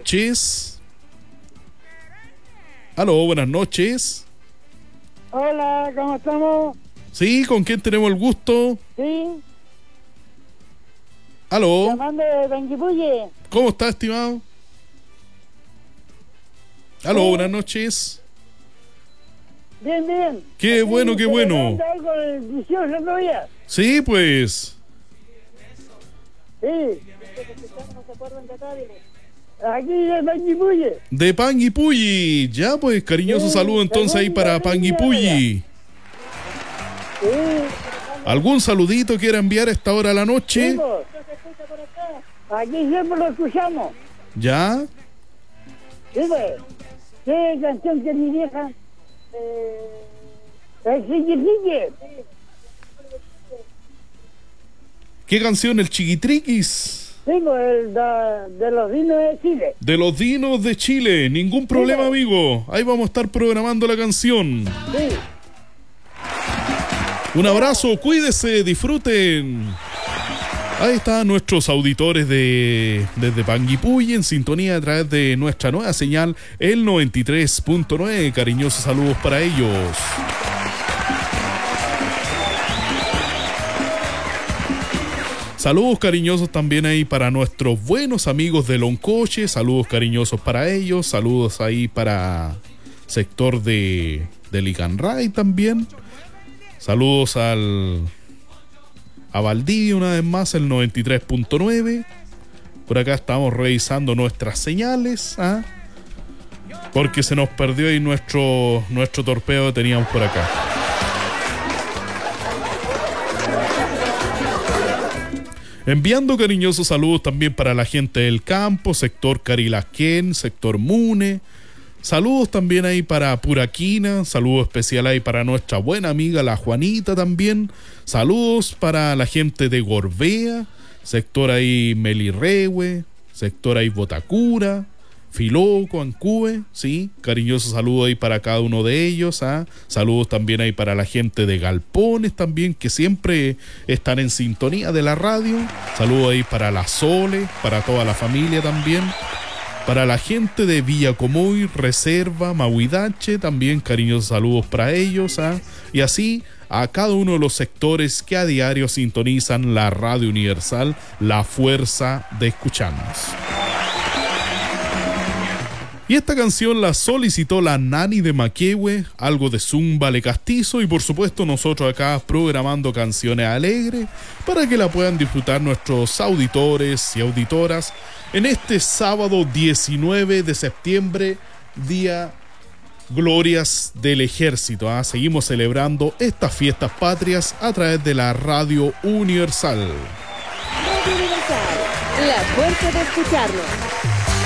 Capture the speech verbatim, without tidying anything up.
noches. Aló, buenas noches. Hola, ¿cómo estamos? Sí, ¿con quién tenemos el gusto? Sí, Aló, llamando de Panguipulli. ¿cómo está, estimado? Aló, Sí. buenas noches. Bien, bien. Qué bueno, qué bueno. celebrando algo el dieciocho todavía. Sí, pues. Sí. Aquí de Panguipulli. De Panguipulli. Ya, pues, cariñoso Sí, saludo entonces ahí para segunda Panguipulli. Sí. ¿Algún saludito quiera enviar a esta hora de la noche? Sí, pues. Aquí siempre lo escuchamos. ¿Ya? Sí, pues. ¿Qué canción que mi vieja? Eh, el Chiquitrique. ¿Qué canción? El Chiquitriquis. Sí, pues, el de, de los vinos de Chile. De los Dinos de Chile. Ningún problema, Sí. amigo. Ahí vamos a estar programando la canción. Sí. Un abrazo, cuídese, disfruten. Ahí están nuestros auditores de desde Panguipulli en sintonía a través de nuestra nueva señal, el noventa y tres punto nueve. Cariñosos saludos para ellos. Saludos cariñosos también ahí para nuestros buenos amigos de Loncoche. Saludos cariñosos para ellos. Saludos ahí para sector de, de Licanray también. Saludos al a Valdivia una vez más, el noventa y tres punto nueve. Por acá estamos revisando nuestras señales, ¿ah? Porque se nos perdió ahí nuestro, nuestro torpedo que teníamos por acá. Enviando cariñosos saludos también para la gente del campo, sector Carilaquén, sector Mune. Saludos también ahí para Puraquina, saludo especial ahí para nuestra buena amiga la Juanita también. Saludos para la gente de Gorbea, sector ahí Melirrehue, sector ahí Botacura, Filoco, Ancube, sí, cariñoso saludo ahí para cada uno de ellos, ¿ah? Saludos también ahí para la gente de Galpones también, que siempre están en sintonía de la radio. Saludos ahí para la Sole, para toda la familia también. Para la gente de Villacomoy, Reserva, Mahuidache, también cariñosos saludos para ellos, ¿ah? Y así a cada uno de los sectores que a diario sintonizan la Radio Universal, la fuerza de escucharnos. Y esta canción la solicitó la Nani de Maquehue, algo de Zumba Le Castizo, y por supuesto nosotros acá programando canciones alegres para que la puedan disfrutar nuestros auditores y auditoras en este sábado diecinueve de septiembre, día Glorias del Ejército, ¿ah? Seguimos celebrando estas fiestas patrias a través de la Radio Universal. Radio Universal, la fuerza de escucharnos.